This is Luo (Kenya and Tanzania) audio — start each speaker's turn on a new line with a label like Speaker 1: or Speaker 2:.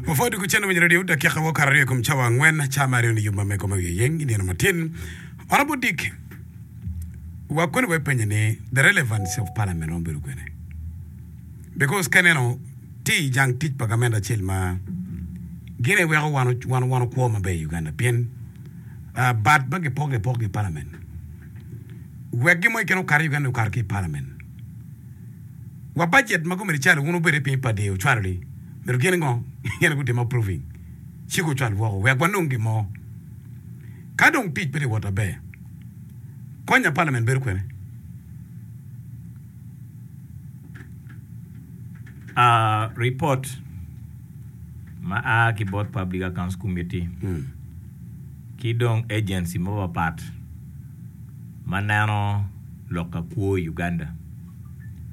Speaker 1: Before the channel radio da kya kawo karare kum chawa ngwen chamari ni yuma me koma yeng ni matin honorable Dick wa kone we penye the relevance of parliament on beru kwene because kaneno ti jang tit pagamenda chilma gine we wano kwa mabe Uganda bien bad bagi poge parliament we gimo ikeno kari Uganda karki parliament wa budget magomeri chale uno bere pe pade o chwarli pero gene ngo yene gute ma proving chiko chwal wo we gwanongi mo kadong tit pere wata be konya parliament beru kwene
Speaker 2: report ma keyboard public accounts committee kidong agency mo part manano loka kuo Uganda